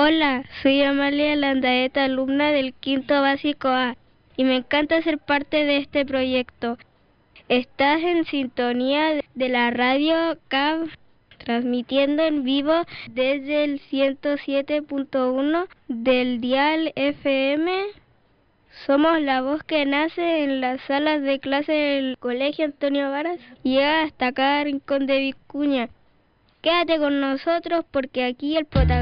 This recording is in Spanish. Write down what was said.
Hola, soy Amalia Landaeta, alumna del quinto básico A, y me encanta ser parte de este proyecto. Estás en sintonía de la radio CAB, transmitiendo en vivo desde el 107.1 del dial FM. Somos la voz que nace en las salas de clase del Colegio Antonio Varas y llega hasta cada rincón de Vicuña. Quédate con nosotros porque aquí el protagonista